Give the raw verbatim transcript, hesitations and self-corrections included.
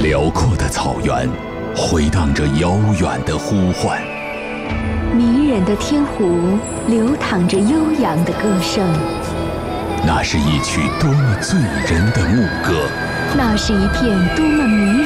辽阔的草原，回荡着遥远的呼唤； 迷人的天湖，流淌着悠扬的歌声。 那是一曲多么醉人的牧歌， 那是一片多么迷